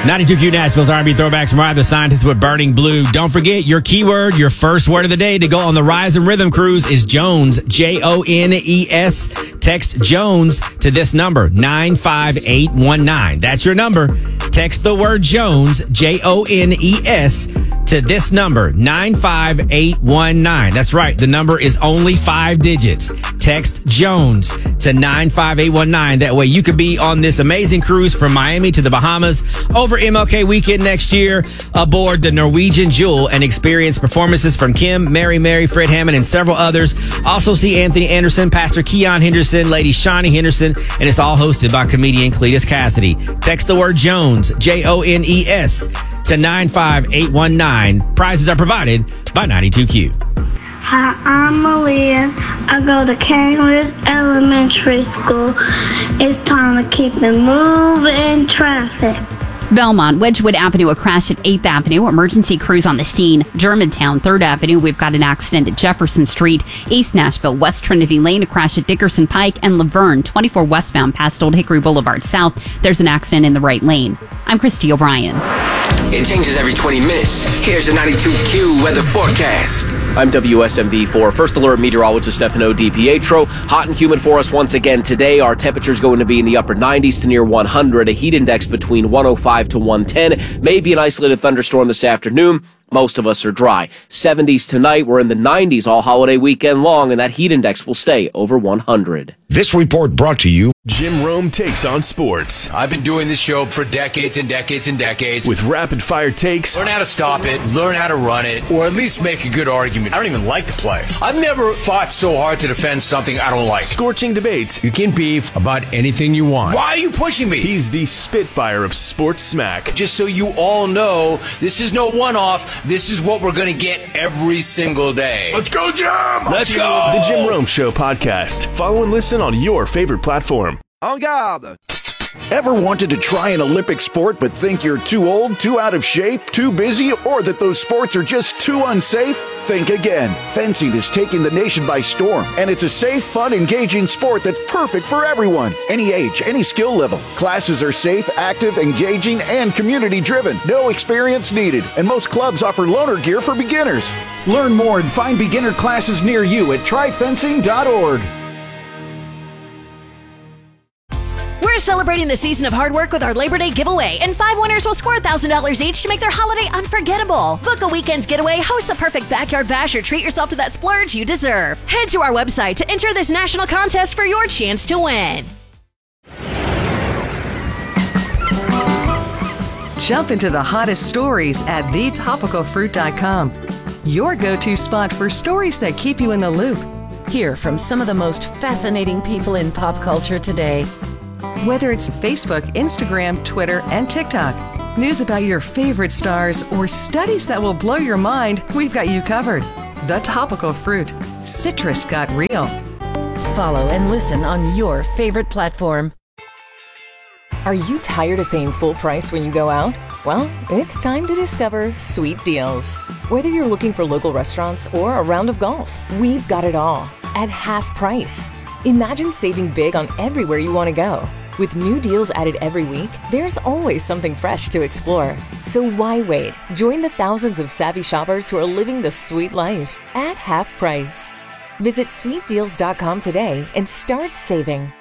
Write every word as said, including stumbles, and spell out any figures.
ninety-two Q Nashville's R and B Throwbacks. Mariah the Scientist with Burning Blue. Don't forget, your keyword, your first word of the day to go on the Rise and Rhythm Cruise is Jones, J O N E S. Text Jones to this number, nine five eight one nine. That's your number. Text the word Jones, J O N E S, to this number, nine five eight one nine. That's right. The number is only five digits. Text Jones to nine five eight one nine. That way you could be on this amazing cruise from Miami to the Bahamas over M L K weekend next year aboard the Norwegian Jewel and experience performances from Kim, Mary Mary, Fred Hammond, and several others. Also see Anthony Anderson, Pastor Keon Henderson, Lady Shawnee Henderson, and it's all hosted by comedian Cletus Cassidy. Text the word Jones, J O N E S, to nine five eight one nine. Prizes are provided by ninety-two Q. Hi, I'm Malia. I go to Kanglis Elementary School. It's time to keep it moving traffic. Belmont, Wedgwood Avenue, a crash at eighth Avenue. Emergency crews on the scene. Germantown, third Avenue. We've got an accident at Jefferson Street. East Nashville, West Trinity Lane, a crash at Dickerson Pike. And Laverne, twenty-four westbound past Old Hickory Boulevard South. There's an accident in the right lane. I'm Christy O'Brien. It changes every twenty minutes. Here's the ninety-two Q weather forecast. I'm W S M V four First Alert Meteorologist Stefano DiPietro. Hot and humid for us once again today. Our temperature's going to be in the upper nineties to near one hundred. A heat index between one oh five to one ten. Maybe an isolated thunderstorm this afternoon. Most of us are dry. seventies tonight. We're in the nineties all holiday weekend long, and that heat index will stay over one hundred. This report brought to you. Jim Rome takes on sports. I've been doing this show for decades and decades and decades. With rapid fire takes. Learn how to stop it, learn how to run it, or at least make a good argument. I don't even like to play. I've never fought so hard to defend something I don't like. Scorching debates. You can beef about anything you want. Why are you pushing me? He's the Spitfire of sports smack. Just so you all know, this is no one-off. This is what we're going to get every single day. Let's go, Jim! Let's go! The Jim Rome Show podcast. Follow and listen on your favorite platform. En garde! Ever wanted to try an Olympic sport but think you're too old, too out of shape, too busy, or that those sports are just too unsafe? Think again. Fencing is taking the nation by storm, and it's a safe, fun, engaging sport that's perfect for everyone. Any age, any skill level. Classes are safe, active, engaging, and community-driven. No experience needed, and most clubs offer loaner gear for beginners. Learn more and find beginner classes near you at try fencing dot org. We're celebrating the season of hard work with our Labor Day giveaway, and five winners will score one thousand dollars each to make their holiday unforgettable. Book a weekend getaway, host the perfect backyard bash, or treat yourself to that splurge you deserve. Head to our website to enter this national contest for your chance to win. Jump into the hottest stories at the topical fruit dot com. Your go-to spot for stories that keep you in the loop. Hear from some of the most fascinating people in pop culture today. Whether it's Facebook, Instagram, Twitter, and TikTok, news about your favorite stars, or studies that will blow your mind, we've got you covered. The Topical Fruit. Citrus got real. Follow and listen on your favorite platform. Are you tired of paying full price when you go out? Well, it's time to discover Sweet Deals. Whether you're looking for local restaurants or a round of golf, we've got it all at half price. Imagine saving big on everywhere you want to go. With new deals added every week, there's always something fresh to explore. So why wait? Join the thousands of savvy shoppers who are living the sweet life at half price. Visit sweet deals dot com today and start saving.